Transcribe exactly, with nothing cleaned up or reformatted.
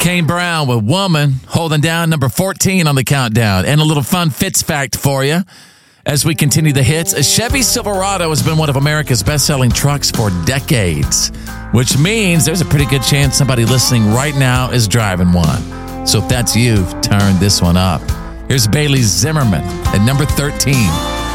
Kane Brown with Woman, holding down number fourteen on the countdown. And a little fun Fitz fact for you as we continue the hits. A Chevy Silverado has been one of America's best-selling trucks for decades, which means there's a pretty good chance somebody listening right now is driving one. So if that's you, turn this one up. Here's Bailey Zimmerman at number thirteen.